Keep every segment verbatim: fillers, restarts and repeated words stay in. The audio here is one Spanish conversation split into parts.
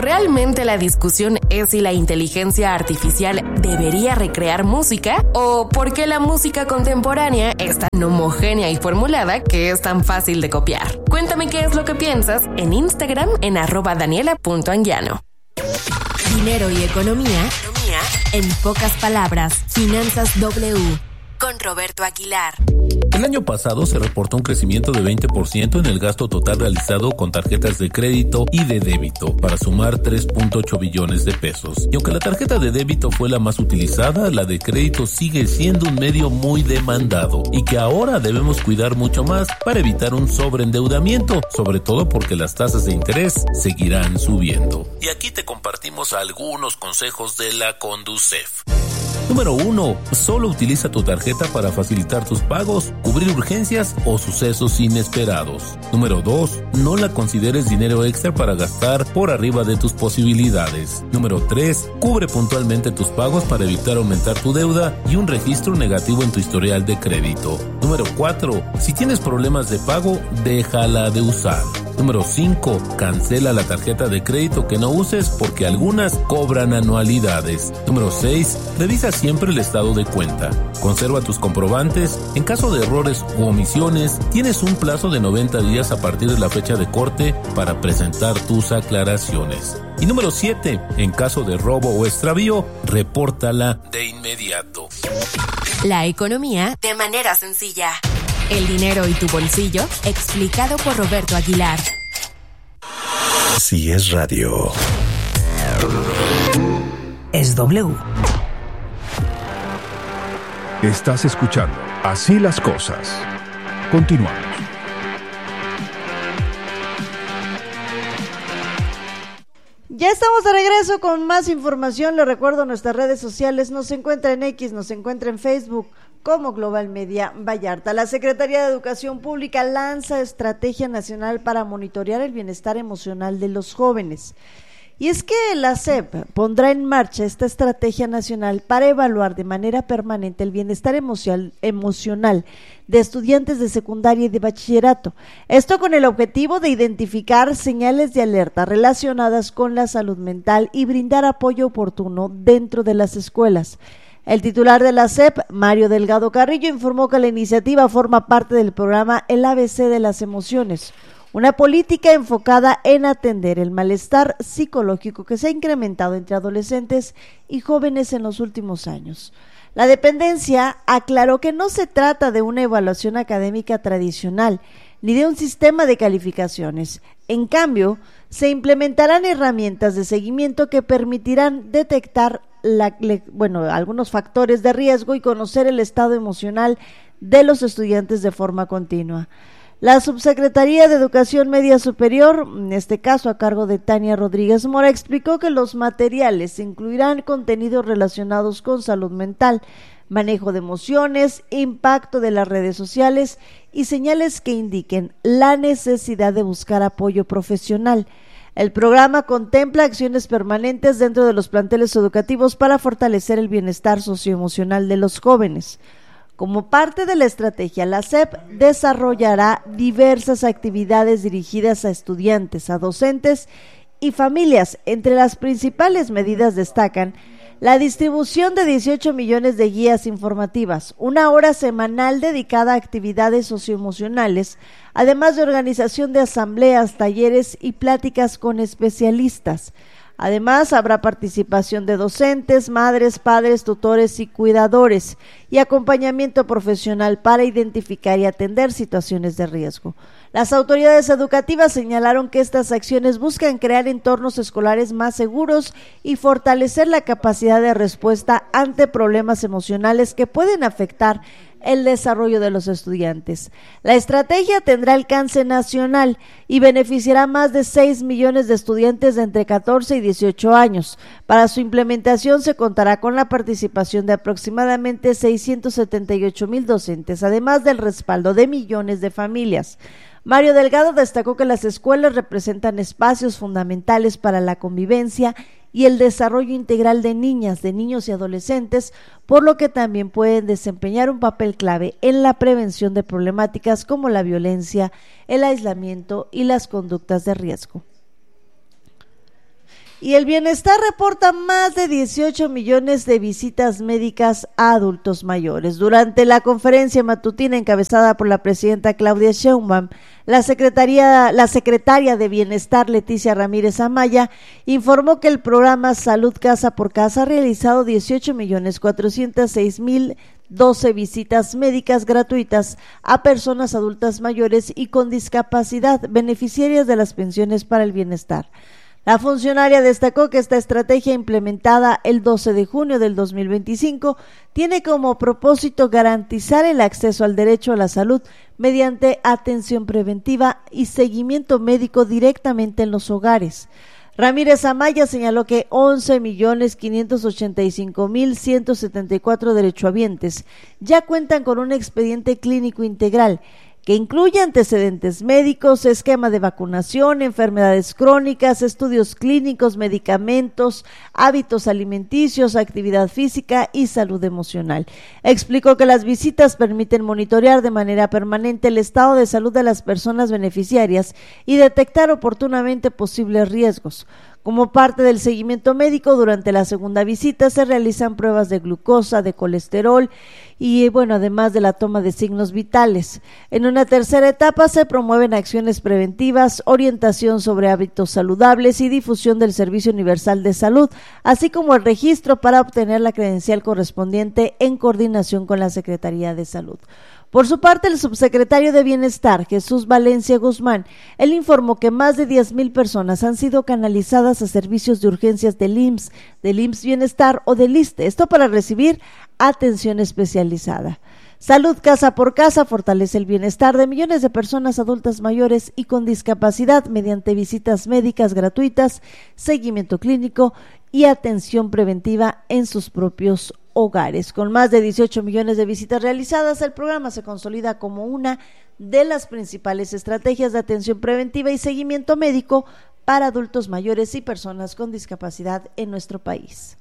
¿realmente la discusión es si la inteligencia artificial debería recrear música? ¿O por qué la música contemporánea es tan homogénea y formulada que es tan fácil de copiar? Cuéntame qué es lo que piensas en Instagram en arroba daniela punto anguiano. Dinero y economía, economía en pocas palabras. Finanzas W con Roberto Aguilar. El año pasado se reportó un crecimiento de veinte por ciento en el gasto total realizado con tarjetas de crédito y de débito, para sumar tres punto ocho billones de pesos. Y aunque la tarjeta de débito fue la más utilizada, la de crédito sigue siendo un medio muy demandado y que ahora debemos cuidar mucho más para evitar un sobreendeudamiento, sobre todo porque las tasas de interés seguirán subiendo. Y aquí te compartimos algunos consejos de la Conducef. Número uno. Solo utiliza tu tarjeta para facilitar tus pagos, cubrir urgencias o sucesos inesperados. Número dos. No la consideres dinero extra para gastar por arriba de tus posibilidades. Número tres. Cubre puntualmente tus pagos para evitar aumentar tu deuda y un registro negativo en tu historial de crédito. Número cuatro. Si tienes problemas de pago, déjala de usar. Número cinco. Cancela la tarjeta de crédito que no uses porque algunas cobran anualidades. Número seis. Revisa siempre el estado de cuenta. Conserva tus comprobantes. En caso de errores u omisiones, tienes un plazo de noventa días a partir de la fecha de corte para presentar tus aclaraciones. Y número siete. En caso de robo o extravío, repórtala de inmediato. La economía de manera sencilla. El dinero y tu bolsillo, explicado por Roberto Aguilar. Si es radio, es W. Estás escuchando Así las Cosas. Continuamos. Ya estamos de regreso con más información. Les recuerdo nuestras redes sociales. Nos encuentra en X, nos encuentra en Facebook como Global Media Vallarta. La Secretaría de Educación Pública lanza Estrategia Nacional para monitorear el bienestar emocional de los jóvenes. Y es que la S E P pondrá en marcha esta estrategia nacional para evaluar de manera permanente el bienestar emocional, emocional de estudiantes de secundaria y de bachillerato. Esto con el objetivo de identificar señales de alerta relacionadas con la salud mental y brindar apoyo oportuno dentro de las escuelas. El titular de la S E P, Mario Delgado Carrillo, informó que la iniciativa forma parte del programa El A B C de las Emociones, una política enfocada en atender el malestar psicológico que se ha incrementado entre adolescentes y jóvenes en los últimos años. La dependencia aclaró que no se trata de una evaluación académica tradicional ni de un sistema de calificaciones. En cambio, se implementarán herramientas de seguimiento que permitirán detectar la, bueno, algunos factores de riesgo y conocer el estado emocional de los estudiantes de forma continua. La Subsecretaría de Educación Media Superior, en este caso a cargo de Tania Rodríguez Mora, explicó que los materiales incluirán contenidos relacionados con salud mental, manejo de emociones, impacto de las redes sociales y señales que indiquen la necesidad de buscar apoyo profesional. El programa contempla acciones permanentes dentro de los planteles educativos para fortalecer el bienestar socioemocional de los jóvenes. Como parte de la estrategia, la S E P desarrollará diversas actividades dirigidas a estudiantes, a docentes y familias. Entre las principales medidas destacan la distribución de dieciocho millones de guías informativas, una hora semanal dedicada a actividades socioemocionales, además de organización de asambleas, talleres y pláticas con especialistas. Además, habrá participación de docentes, madres, padres, tutores y cuidadores y acompañamiento profesional para identificar y atender situaciones de riesgo. Las autoridades educativas señalaron que estas acciones buscan crear entornos escolares más seguros y fortalecer la capacidad de respuesta ante problemas emocionales que pueden afectar el desarrollo de los estudiantes. La estrategia tendrá alcance nacional y beneficiará a más de seis millones de estudiantes de entre catorce y dieciocho años. Para su implementación se contará con la participación de aproximadamente seiscientos setenta y ocho mil docentes, además del respaldo de millones de familias. Mario Delgado destacó que las escuelas representan espacios fundamentales para la convivencia y el desarrollo integral de niñas, de niños y adolescentes, por lo que también pueden desempeñar un papel clave en la prevención de problemáticas como la violencia, el aislamiento y las conductas de riesgo. Y el Bienestar reporta más de dieciocho millones de visitas médicas a adultos mayores. Durante la conferencia matutina encabezada por la presidenta Claudia Sheinbaum, la secretaria, la secretaria de Bienestar, Leticia Ramírez Amaya, informó que el programa Salud Casa por Casa ha realizado dieciocho millones cuatrocientos seis mil doce visitas médicas gratuitas a personas adultas mayores y con discapacidad, beneficiarias de las pensiones para el bienestar. La funcionaria destacó que esta estrategia, implementada el doce de junio del dos mil veinticinco, tiene como propósito garantizar el acceso al derecho a la salud mediante atención preventiva y seguimiento médico directamente en los hogares. Ramírez Amaya señaló que once millones quinientos ochenta y cinco mil ciento setenta y cuatro derechohabientes ya cuentan con un expediente clínico integral que incluye antecedentes médicos, esquema de vacunación, enfermedades crónicas, estudios clínicos, medicamentos, hábitos alimenticios, actividad física y salud emocional. Explicó que las visitas permiten monitorear de manera permanente el estado de salud de las personas beneficiarias y detectar oportunamente posibles riesgos. Como parte del seguimiento médico, durante la segunda visita se realizan pruebas de glucosa, de colesterol y, bueno, además de la toma de signos vitales. En una tercera etapa se promueven acciones preventivas, orientación sobre hábitos saludables y difusión del Servicio Universal de Salud, así como el registro para obtener la credencial correspondiente en coordinación con la Secretaría de Salud. Por su parte, el subsecretario de Bienestar, Jesús Valencia Guzmán, él informó que más de diez mil personas han sido canalizadas a servicios de urgencias del I M S S, del I M S S Bienestar o del I S S S T E, esto para recibir atención especializada. Salud Casa por Casa fortalece el bienestar de millones de personas adultas mayores y con discapacidad mediante visitas médicas gratuitas, seguimiento clínico y atención preventiva en sus propios hogares. Con más de dieciocho millones de visitas realizadas, el programa se consolida como una de las principales estrategias de atención preventiva y seguimiento médico para adultos mayores y personas con discapacidad en nuestro país.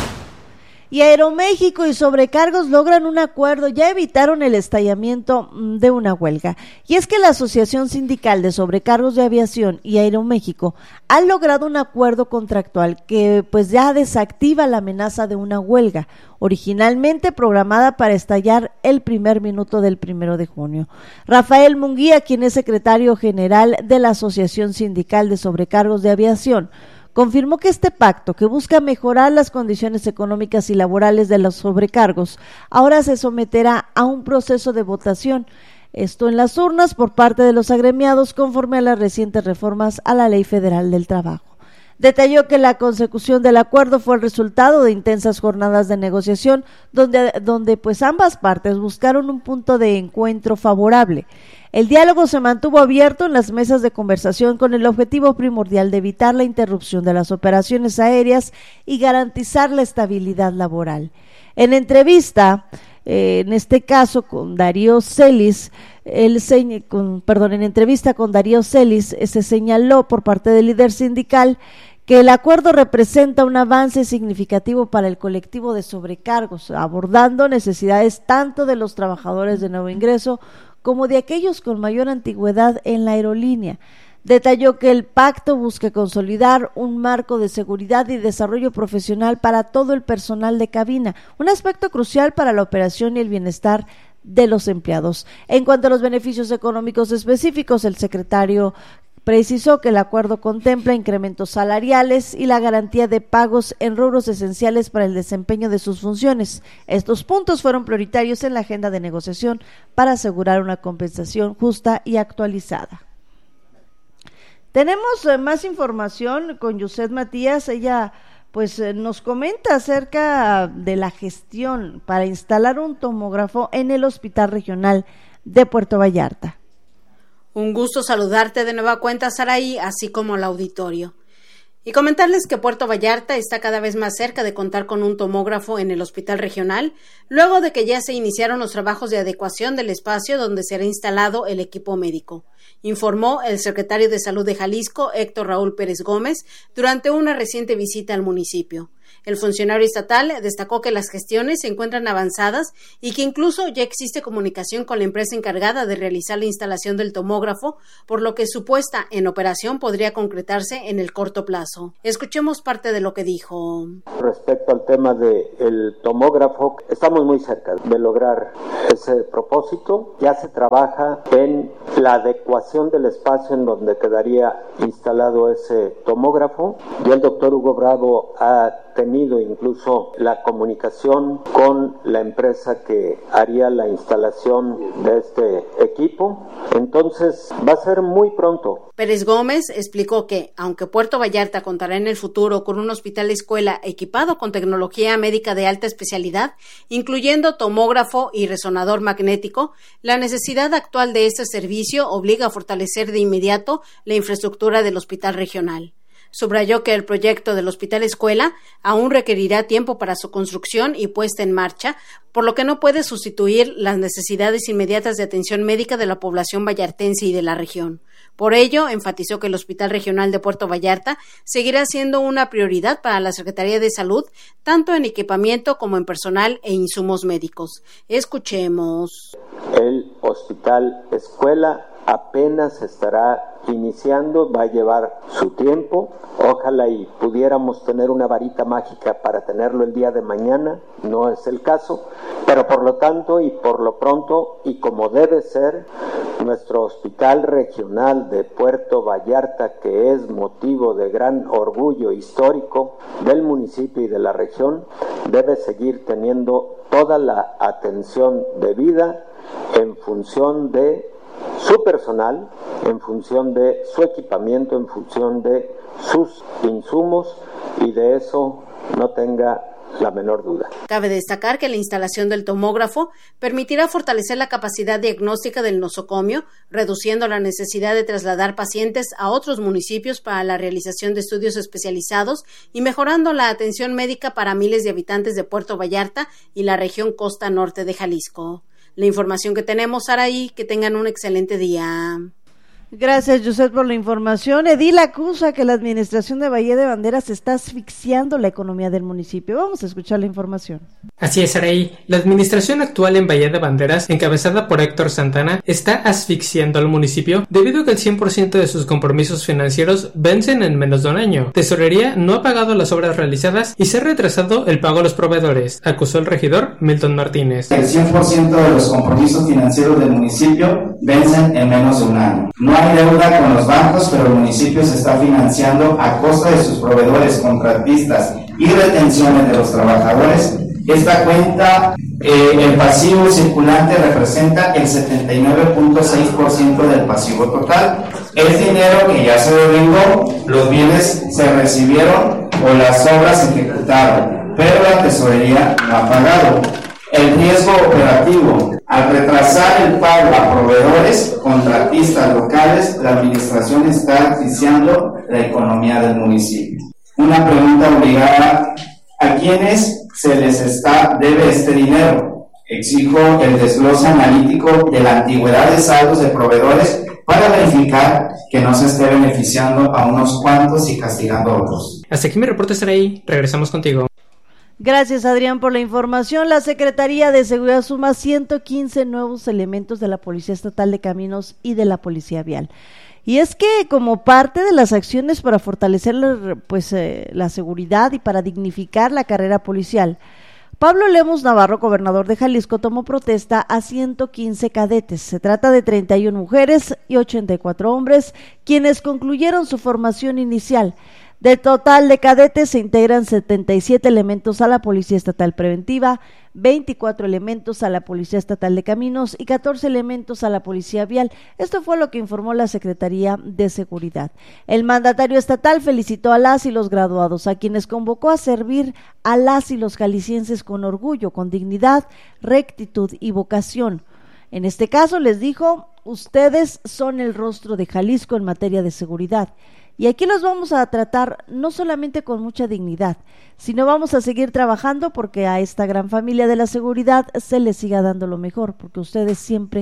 Y Aeroméxico y Sobrecargos logran un acuerdo, ya evitaron el estallamiento de una huelga. Y es que la Asociación Sindical de Sobrecargos de Aviación y Aeroméxico han logrado un acuerdo contractual que pues ya desactiva la amenaza de una huelga, originalmente programada para estallar el primer minuto del primero de junio. Rafael Munguía, quien es secretario general de la Asociación Sindical de Sobrecargos de Aviación, confirmó que este pacto, que busca mejorar las condiciones económicas y laborales de los sobrecargos, ahora se someterá a un proceso de votación, esto en las urnas por parte de los agremiados conforme a las recientes reformas a la Ley Federal del Trabajo. Detalló que la consecución del acuerdo fue el resultado de intensas jornadas de negociación donde, donde pues ambas partes buscaron un punto de encuentro favorable. El diálogo se mantuvo abierto en las mesas de conversación con el objetivo primordial de evitar la interrupción de las operaciones aéreas y garantizar la estabilidad laboral. En entrevista, eh, en este caso con Darío Celis, el señ- con, perdón, en entrevista con Darío Celis eh, se señaló por parte del líder sindical que el acuerdo representa un avance significativo para el colectivo de sobrecargos, abordando necesidades tanto de los trabajadores de nuevo ingreso como de aquellos con mayor antigüedad en la aerolínea. Detalló que el pacto busca consolidar un marco de seguridad y desarrollo profesional para todo el personal de cabina, un aspecto crucial para la operación y el bienestar de los empleados. En cuanto a los beneficios económicos específicos, el secretario precisó que el acuerdo contempla incrementos salariales y la garantía de pagos en rubros esenciales para el desempeño de sus funciones. Estos puntos fueron prioritarios en la agenda de negociación para asegurar una compensación justa y actualizada. Tenemos eh, más información con Yuset Matías. Ella pues eh, nos comenta acerca de la gestión para instalar un tomógrafo en el Hospital Regional de Puerto Vallarta. Un gusto saludarte de nueva cuenta, Saraí, así como al auditorio. Y comentarles que Puerto Vallarta está cada vez más cerca de contar con un tomógrafo en el hospital regional, luego de que ya se iniciaron los trabajos de adecuación del espacio donde será instalado el equipo médico, informó el secretario de Salud de Jalisco, Héctor Raúl Pérez Gómez, durante una reciente visita al municipio. El funcionario estatal destacó que las gestiones se encuentran avanzadas y que incluso ya existe comunicación con la empresa encargada de realizar la instalación del tomógrafo, por lo que su puesta en operación podría concretarse en el corto plazo. Escuchemos parte de lo que dijo. Respecto al tema del tomógrafo, estamos muy cerca de lograr ese propósito. Ya se trabaja en la adecuación del espacio en donde quedaría instalado ese tomógrafo. Y el doctor Hugo Bravo ha tenido incluso la comunicación con la empresa que haría la instalación de este equipo. Entonces va a ser muy pronto. Pérez Gómez explicó que, aunque Puerto Vallarta contará en el futuro con un hospital escuela equipado con tecnología médica de alta especialidad, incluyendo tomógrafo y resonador magnético, la necesidad actual de este servicio obliga a fortalecer de inmediato la infraestructura del hospital regional. Subrayó que el proyecto del Hospital Escuela aún requerirá tiempo para su construcción y puesta en marcha, por lo que no puede sustituir las necesidades inmediatas de atención médica de la población vallartense y de la región. Por ello, enfatizó que el Hospital Regional de Puerto Vallarta seguirá siendo una prioridad para la Secretaría de Salud, tanto en equipamiento como en personal e insumos médicos. Escuchemos. El Hospital Escuela apenas estará iniciando, va a llevar su tiempo. Ojalá y pudiéramos tener una varita mágica para tenerlo el día de mañana, no es el caso, pero por lo tanto y por lo pronto y como debe ser, nuestro Hospital Regional de Puerto Vallarta, que es motivo de gran orgullo histórico del municipio y de la región, debe seguir teniendo toda la atención debida en función de su personal, en función de su equipamiento, en función de sus insumos, y de eso no tenga la menor duda. Cabe destacar que la instalación del tomógrafo permitirá fortalecer la capacidad diagnóstica del nosocomio, reduciendo la necesidad de trasladar pacientes a otros municipios para la realización de estudios especializados y mejorando la atención médica para miles de habitantes de Puerto Vallarta y la región costa norte de Jalisco. La información que tenemos, Saraí, que tengan un excelente día. Gracias, José, por la información. Edil acusa que la administración de Bahía de Banderas está asfixiando la economía del municipio. Vamos a escuchar la información. Así es, Araí. La administración actual en Bahía de Banderas, encabezada por Héctor Santana, está asfixiando al municipio debido a que el cien por ciento de sus compromisos financieros vencen en menos de un año. Tesorería no ha pagado las obras realizadas y se ha retrasado el pago a los proveedores, acusó el regidor Milton Martínez. El cien por ciento de los compromisos financieros del municipio vencen en menos de un año. No hay deuda con los bancos, pero el municipio se está financiando a costa de sus proveedores, contratistas y retenciones de los trabajadores. Esta cuenta, eh, el pasivo circulante representa el setenta y nueve punto seis por ciento del pasivo total. Es dinero que ya se devengó, los bienes se recibieron o las obras se ejecutaron, pero la tesorería no ha pagado. El riesgo operativo. Al retrasar el pago a proveedores, contratistas locales, la administración está asfixiando la economía del municipio. Una pregunta obligada: ¿a quiénes se les está debe este dinero? Exijo el desglose analítico de la antigüedad de saldos de proveedores para verificar que no se esté beneficiando a unos cuantos y castigando a otros. Hasta aquí mi reporte, estará ahí. Regresamos contigo. Gracias, Adrián, por la información. La Secretaría de Seguridad suma ciento quince nuevos elementos de la Policía Estatal de Caminos y de la Policía Vial. Y es que como parte de las acciones para fortalecer la, pues, eh, la seguridad y para dignificar la carrera policial, Pablo Lemus Navarro, gobernador de Jalisco, tomó protesta a ciento quince cadetes. Se trata de treinta y una mujeres y ochenta y cuatro hombres, quienes concluyeron su formación inicial. Del total de cadetes se integran setenta y siete elementos a la Policía Estatal Preventiva, veinticuatro elementos a la Policía Estatal de Caminos y catorce elementos a la Policía Vial. Esto fue lo que informó la Secretaría de Seguridad. El mandatario estatal felicitó a las y los graduados, a quienes convocó a servir a las y los jaliscienses con orgullo, con dignidad, rectitud y vocación. En este caso les dijo: ustedes son el rostro de Jalisco en materia de seguridad. Y aquí los vamos a tratar no solamente con mucha dignidad, sino vamos a seguir trabajando porque a esta gran familia de la seguridad se les siga dando lo mejor, porque ustedes siempre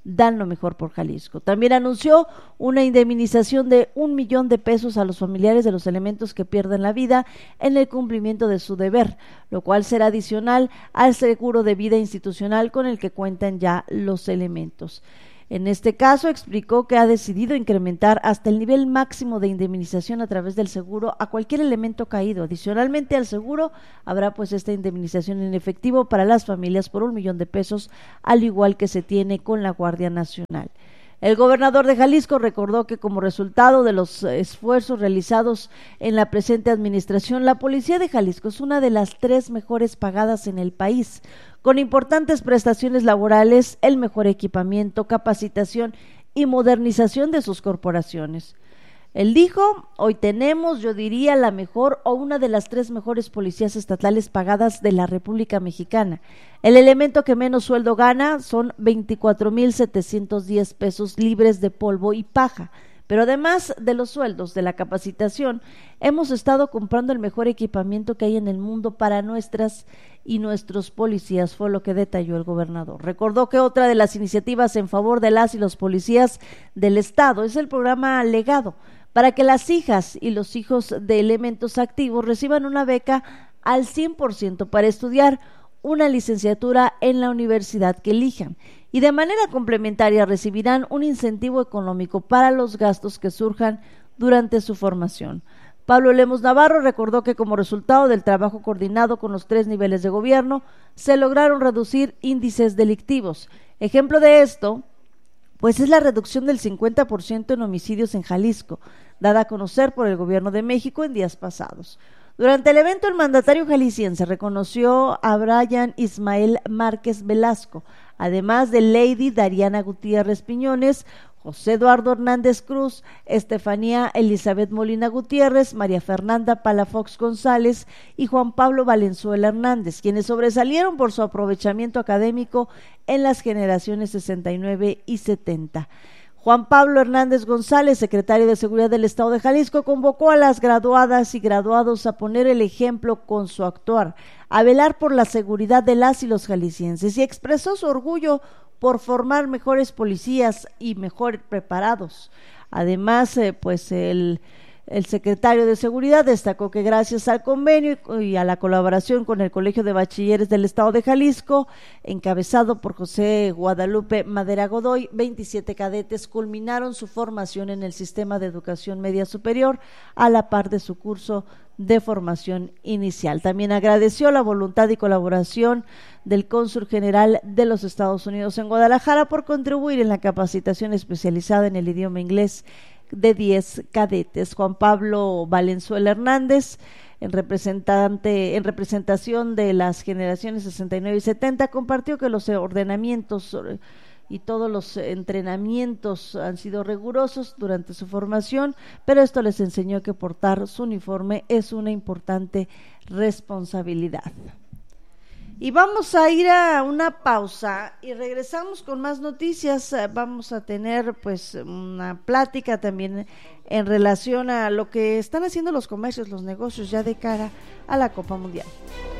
dan lo mejor por Jalisco. También anunció una indemnización de un millón de pesos a los familiares de los elementos que pierden la vida en el cumplimiento de su deber, lo cual será adicional al seguro de vida institucional con el que cuentan ya los elementos. En este caso, explicó que ha decidido incrementar hasta el nivel máximo de indemnización a través del seguro a cualquier elemento caído. Adicionalmente al seguro, habrá pues esta indemnización en efectivo para las familias por un millón de pesos, al igual que se tiene con la Guardia Nacional. El gobernador de Jalisco recordó que como resultado de los esfuerzos realizados en la presente administración, la Policía de Jalisco es una de las tres mejores pagadas en el país, con importantes prestaciones laborales, el mejor equipamiento, capacitación y modernización de sus corporaciones. Él dijo, hoy tenemos, yo diría, la mejor o una de las tres mejores policías estatales pagadas de la República Mexicana. El elemento que menos sueldo gana son veinticuatro mil setecientos diez pesos libres de polvo y paja. Pero además de los sueldos, de la capacitación, hemos estado comprando el mejor equipamiento que hay en el mundo para nuestras y nuestros policías, fue lo que detalló el gobernador. Recordó que otra de las iniciativas en favor de las y los policías del Estado es el programa Legado, para que las hijas y los hijos de elementos activos reciban una beca al cien por ciento para estudiar una licenciatura en la universidad que elijan, y de manera complementaria recibirán un incentivo económico para los gastos que surjan durante su formación. Pablo Lemos Navarro recordó que como resultado del trabajo coordinado con los tres niveles de gobierno, se lograron reducir índices delictivos. Ejemplo de esto, pues es la reducción del cincuenta por ciento en homicidios en Jalisco, dada a conocer por el Gobierno de México en días pasados. Durante el evento, el mandatario jalisciense reconoció a Brian Ismael Márquez Velasco, además de Lady Dariana Gutiérrez Piñones, José Eduardo Hernández Cruz, Estefanía Elizabeth Molina Gutiérrez, María Fernanda Palafox González y Juan Pablo Valenzuela Hernández, quienes sobresalieron por su aprovechamiento académico en las generaciones sesenta y nueve y setenta. Juan Pablo Hernández González, secretario de Seguridad del Estado de Jalisco, convocó a las graduadas y graduados a poner el ejemplo con su actuar, a velar por la seguridad de las y los jaliscienses, y expresó su orgullo por formar mejores policías y mejor preparados. Además, eh, pues el, el secretario de Seguridad destacó que gracias al convenio y a la colaboración con el Colegio de Bachilleres del Estado de Jalisco, encabezado por José Guadalupe Madera Godoy, veintisiete cadetes culminaron su formación en el sistema de educación media superior a la par de su curso de formación inicial. También agradeció la voluntad y colaboración del Cónsul General de los Estados Unidos en Guadalajara por contribuir en la capacitación especializada en el idioma inglés de diez cadetes. Juan Pablo Valenzuela Hernández, en representante, en representación de las generaciones sesenta y nueve y setenta, compartió que los ordenamientos y todos los entrenamientos han sido rigurosos durante su formación, pero esto les enseñó que portar su uniforme es una importante responsabilidad. Y vamos a ir a una pausa y regresamos con más noticias. Vamos a tener pues una plática también en relación a lo que están haciendo los comercios, los negocios ya de cara a la Copa Mundial.